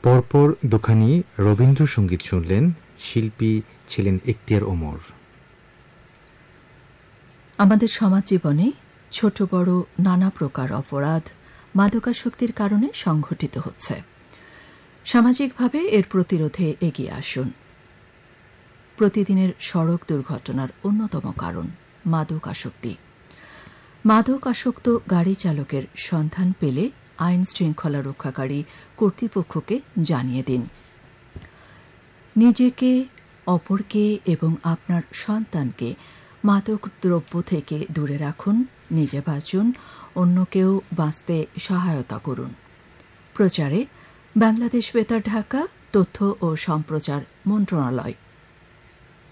পরপর দুখানি রবীন্দ্রসঙ্গীত শুনলেন। শিল্পী ছিলেন এখতিয়ার ওমর। আমাদের সমাজ জীবনে ছোট বড় নানা প্রকার অপরাধ মাদকাসক্তির কারণে সংঘটিত হচ্ছে। সামাজিকভাবে এর প্রতিরোধে এগিয়ে আসুন। প্রতিদিনের সড়ক দুর্ঘটনার অন্যতম কারণ মাদকাসক্তি। মাদকাসক্ত গাড়ি চালকের সন্ধান পেলে আইন শৃঙ্খলা রক্ষাকারী কর্তৃপক্ষকে জানিয়ে দিন। নিজেকে, অপরকে এবং আপনার সন্তানকে মাদক দ্রব্য থেকে দূরে রাখুন। নিজে বাঁচুন, অন্যকেও বাঁচতে সহায়তা করুন। প্রচারে বাংলাদেশ বেতার ঢাকা, তথ্য ও সম্প্রচার মন্ত্রণালয়।